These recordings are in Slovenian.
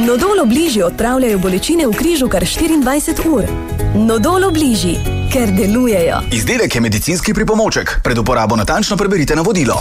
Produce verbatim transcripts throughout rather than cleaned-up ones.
Nodol Obliži odpravljajo bolečine v križu kar štiriindvajset ur. Nodol Obliži, ker delujejo. Izdelek je medicinski pripomoček. Pred uporabo natančno preberite navodilo.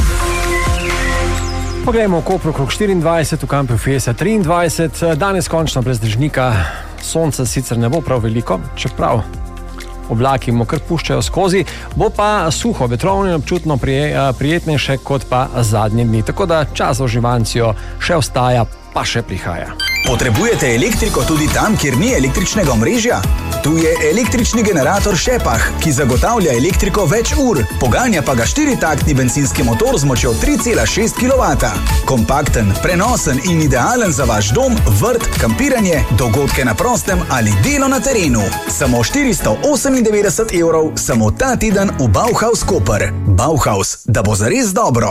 Poglejmo v Kopru krog štiriindvajset, v kampu Fiesa triindvajset. Danes končno brez dežnika. Sonca sicer ne bo prav veliko, čeprav oblaki mu kar puščajo skozi. Bo pa suho, vetrovno in občutno prije, prijetnejše kot pa zadnje dni. Tako da čas za uživancijo še ostaja, pa še prihaja. Potrebujete elektriko tudi tam, kjer ni električnega omrežja? Tu je električni generator Šepah, ki zagotavlja elektriko več ur. Poganja pa ga štiritaktni bencinski motor z močjo tri cela šest kilovata. Kompakten, prenosen in idealen za vaš dom, vrt, kampiranje, dogodke na prostem ali delo na terenu. Samo štiristo osemindevetdeset evrov, samo ta teden v Bauhaus Koper. Bauhaus, da bo zares dobro.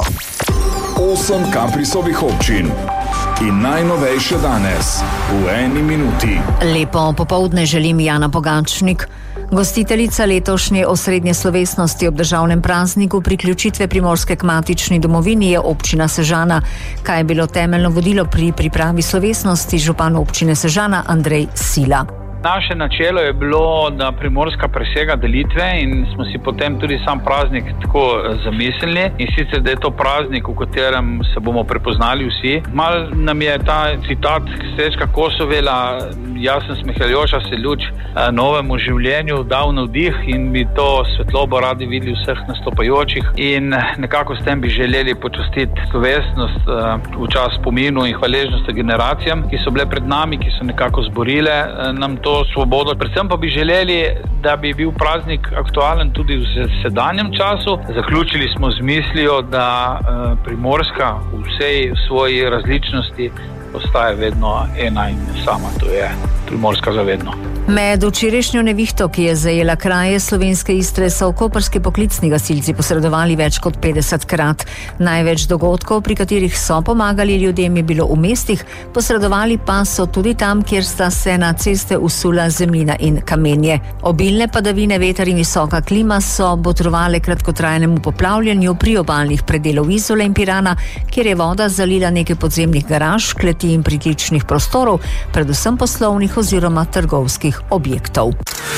Osem Kaprisovih občin. In najnovejše danes, v eni minuti. Lepo popoldne želim Jana Pogačnik. Gostiteljica letošnje osrednje slovesnosti ob državnem prazniku priključitve Primorske k matični domovini je občina Sežana. Kaj je bilo temeljno vodilo pri pripravi slovesnosti? Župan občine Sežana Andrej Sila. Naše načelo je bilo, da Primorska presega delitve in smo si potem tudi sam praznik tako zamislili. In sicer, da je to praznik, v katerem se bomo prepoznali vsi. Mal nam je ta citat Srečka Kosovela, jaz sem smehljajoča se luč novemu življenju, dal navdih in bi to svetlobo radi videli vseh nastopajočih. In nekako s tem bi želeli počastiti slovesnost v čas spominu in hvaležnosti generacijam, ki so bile pred nami, ki so nekako zborile nam to svobodo. Predvsem pa bi želeli, da bi bil praznik aktualen tudi v sedanjem času. Zaključili smo z mislijo, da Primorska v vsej svoji različnosti ostaje vedno ena in sama, to je Primorska zavedno. Med včerajšnjo nevihto, ki je zajela kraje slovenske Istre, so koprski poklicni gasilci posredovali več kot petdesetkrat. Največ dogodkov, pri katerih so pomagali ljudem, je bilo v mestih, posredovali pa so tudi tam, kjer sta se na ceste usula zemljina in kamenje. Obilne padavine, veter in visoka klima so botrovale kratkotrajnemu poplavljanju priobalnih predelov Izole in Pirana, kjer je voda zalila nekaj podzemnih garaž, kleti in pritličnih prostorov, predvsem poslovnih oziroma trgovskih objektov.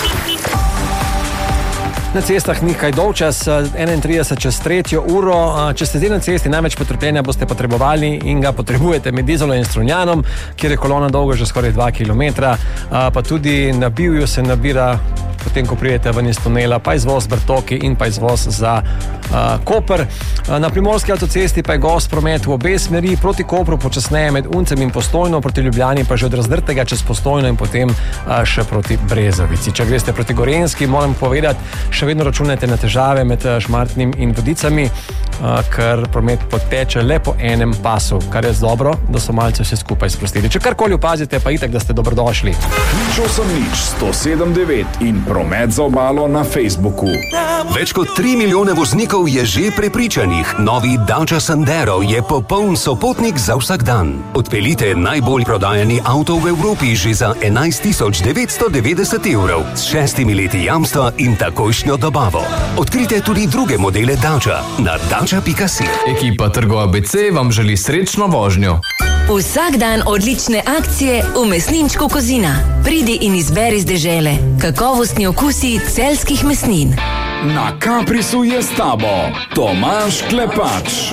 Na cestah ni kaj dolčas, enaintrideset čez tretjo uro. Če ste zdaj na cesti, največ potrpljenja boste potrebovali in ga potrebujete med Izolo in Strunjanom, kjer je kolona dolga že skoraj dva kilometra, pa tudi na Bivju se nabira, potem ko prijete ven iz tunela, pa izvoz Brtoki in pa izvoz za uh, Koper. Na Primorski avtocesti pa je gost promet v obe smeri, proti Kopru počasneje med Uncem in Postojno, proti Ljubljani pa že od Razdrtega čez Postojno in potem uh, še proti Brezovici. Če greste proti Gorenjski, moram povedati, še vedno računajte na težave med Šmartnim in Vodicami, uh, ker promet poteče le po enem pasu, kar je dobro, da so malce vse skupaj sprostili. Če karkoli opazite, pa itak, da ste dobrodošli. nič osem nič sto sedem devet in promet za obalo na Facebooku. Več kot tri milijone voznikov je že prepričanih. Novi Dacia Sandero je popoln sopotnik za vsak dan. Odpeljite najbolj prodajani avto v Evropi že za enajst tisoč devetsto devetdeset evrov s šestimi leti jamstva in takojšnjo dobavo. Odkrite tudi druge modele Dacia na dacia pika si. Ekipa Trgo A B C vam želi srečno vožnjo. Vsak dan odlične akcije v mesninčku Kozina. Pridi in izberi z dežele. Kakovostni okusi celjskih mesnin. Na Kaprisu je s tabo Tomaž Klepač.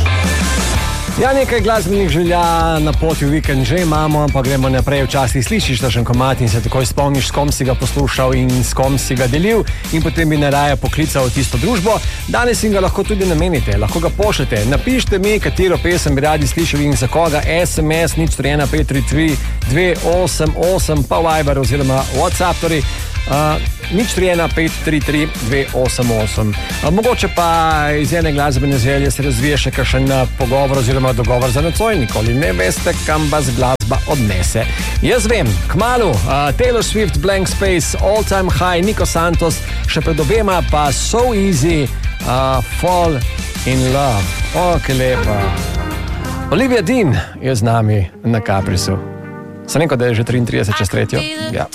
Ja, nekaj glasbenih želja na poti v vikend že imamo, pa gremo naprej. Včasih slišiš takšen komad in se takoj spomniš, s kom si ga poslušal in s kom si ga delil in potem bi naraje poklical tisto družbo. Danes jim ga lahko tudi namenite, lahko ga pošljete. Napišite mi, katero pesem bi radi slišali in za koga. es em es nič tri ena pet tri tri dve osem osem pa Viber oziroma WhatsApp, torej uh, nič tri ena pet tri tri dve osem osem. Uh, mogoče pa iz ene glasbene želje se razvije še kakšen pogovor oziroma dogovor za nocoj, nikoli ne veste, kam vas glasba odnese. Jaz vem, kmalu, uh, Taylor Swift, Blank Space, All Time High, Nico Santos, še pred obema pa So Easy, uh, Fall in Love. O, oh, kaj lepa. Olivia Dean je z nami na Kaprisu. Sem rekel, da je že triintrideset čez tretjo? Ja.